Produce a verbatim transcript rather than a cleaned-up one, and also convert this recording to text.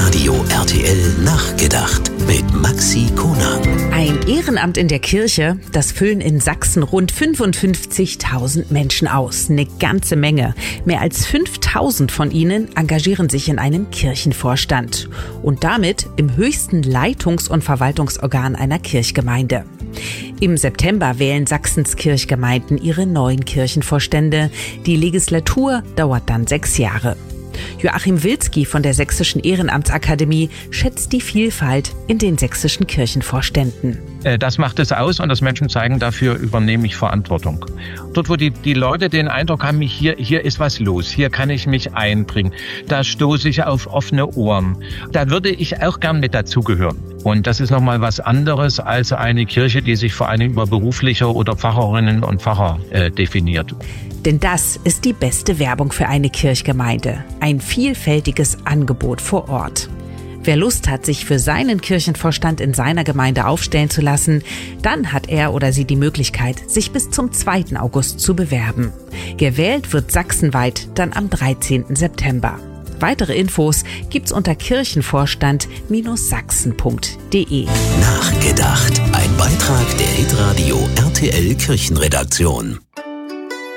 Hitradio R T L Nachgedacht mit Maxi Konang. Ein Ehrenamt in der Kirche, das füllen in Sachsen rund fünfundfünfzigtausend Menschen aus. Eine ganze Menge. Mehr als fünftausend von ihnen engagieren sich in einem Kirchenvorstand. Und damit im höchsten Leitungs- und Verwaltungsorgan einer Kirchgemeinde. Im September wählen Sachsens Kirchgemeinden ihre neuen Kirchenvorstände. Die Legislatur dauert dann sechs Jahre. Joachim Wilski von der Sächsischen Ehrenamtsakademie schätzt die Vielfalt in den sächsischen Kirchenvorständen. Das macht es aus und dass Menschen zeigen, dafür übernehme ich Verantwortung. Dort, wo die, die Leute den Eindruck haben, hier, hier ist was los, hier kann ich mich einbringen, da stoße ich auf offene Ohren. Da würde ich auch gern mit dazugehören. Und das ist nochmal was anderes als eine Kirche, die sich vor allem über berufliche oder Pfarrerinnen und Pfarrer äh, definiert. Denn das ist die beste Werbung für eine Kirchgemeinde. Ein vielfältiges Angebot vor Ort. Wer Lust hat, sich für seinen Kirchenvorstand in seiner Gemeinde aufstellen zu lassen, dann hat er oder sie die Möglichkeit, sich bis zum zweiten August zu bewerben. Gewählt wird sachsenweit dann am dreizehnten September. Weitere Infos gibt's unter kirchenvorstand Sachsen punkt de. Nachgedacht. Ein Beitrag der Hitradio R T L Kirchenredaktion.